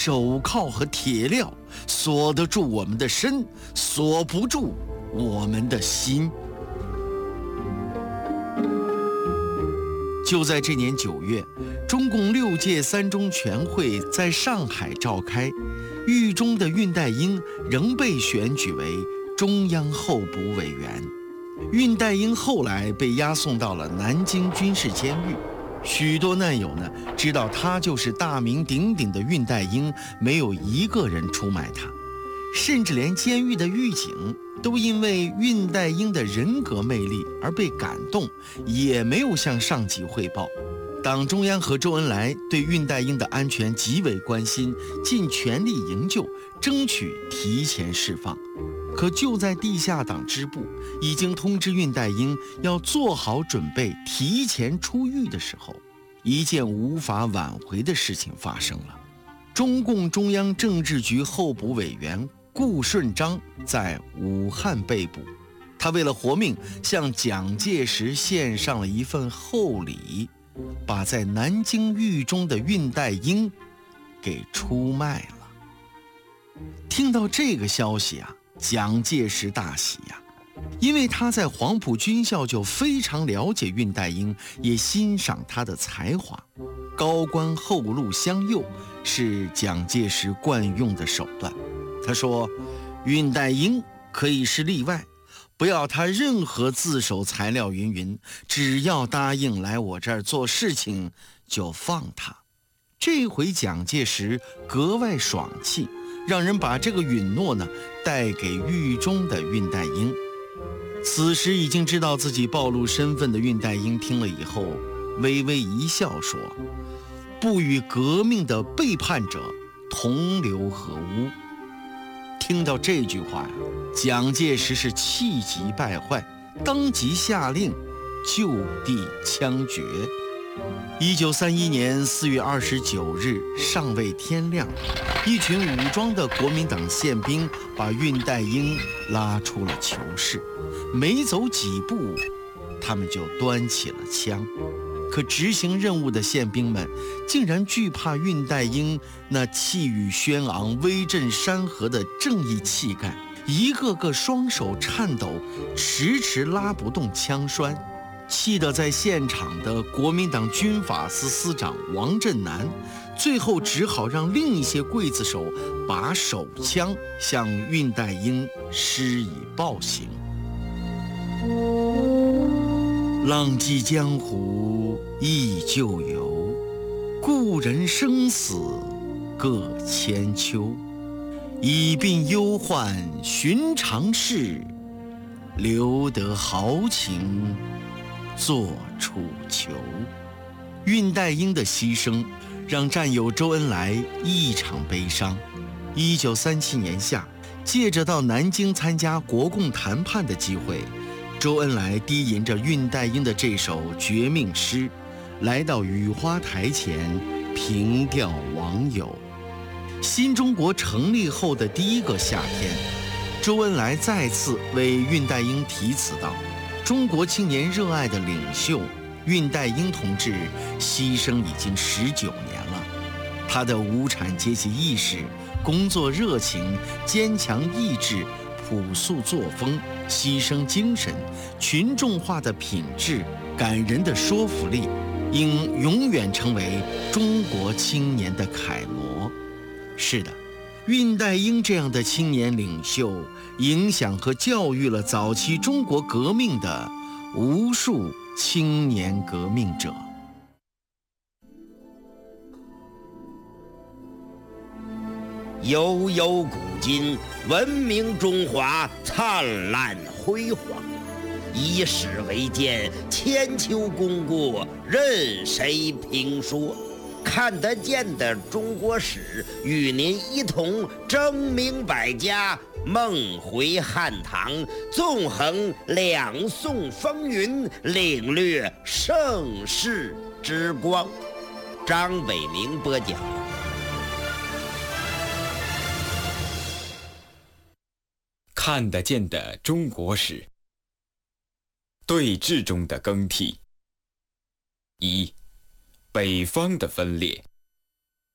手铐和铁镣锁得住我们的身，锁不住我们的心。就在这年9月，中共6届3中全会在上海召开，狱中的恽代英仍被选举为中央候补委员。恽代英后来被押送到了南京军事监狱，许多难友呢知道他就是大名鼎鼎的恽代英，没有一个人出卖他，甚至连监狱的狱警都因为恽代英的人格魅力而被感动，也没有向上级汇报。党中央和周恩来对恽代英的安全极为关心，尽全力营救，争取提前释放。可就在地下党支部已经通知恽代英要做好准备提前出狱的时候，一件无法挽回的事情发生了。中共中央政治局候补委员顾顺章在武汉被捕，他为了活命向蒋介石献上了一份厚礼，把在南京狱中的恽代英给出卖了。听到这个消息啊，蒋介石大喜呀，因为他在黄埔军校就非常了解恽代英，也欣赏他的才华。高官厚禄相诱是蒋介石惯用的手段。他说，恽代英可以是例外，不要他任何自首材料云云，只要答应来我这儿做事情就放他。这回蒋介石格外爽气，让人把这个允诺呢带给狱中的恽代英。此时已经知道自己暴露身份的恽代英听了以后微微一笑，说，不与革命的背叛者同流合污。听到这句话呀，蒋介石是气急败坏，当即下令就地枪决。1931年4月29日尚未天亮，一群武装的国民党宪兵把恽代英拉出了囚室，没走几步，他们就端起了枪。可执行任务的宪兵们竟然惧怕恽代英那气宇轩昂、威震山河的正义气概，一个个双手颤抖，迟迟拉不动枪栓。气得在现场的国民党军法司司长王震南，最后只好让另一些刽子手把手枪向恽代英施以暴行。浪迹江湖忆旧游，故人生死各千秋。已鬓忧患寻常事，留得豪情作楚囚。恽代英的牺牲让战友周恩来异常悲伤。1937年夏，借着到南京参加国共谈判的机会，周恩来低吟着恽代英的这首绝命诗，来到雨花台前凭吊亡友。新中国成立后的第一个夏天，周恩来再次为恽代英题词道，中国青年热爱的领袖恽代英同志牺牲已经19年了，他的无产阶级意识、工作热情、坚强意志、朴素作风、牺牲精神、群众化的品质、感人的说服力，应永远成为中国青年的楷模。是的，恽代英这样的青年领袖，影响和教育了早期中国革命的无数青年革命者。 悠悠古今，文明中华灿烂辉煌。以史为鉴，千秋功过任谁评说。看得见的中国史，与您一同争鸣百家，梦回汉唐，纵横两宋风云，领略盛世之光。张伟明播讲。 看得见的中国史，对峙中的更替。1. 北方的分裂。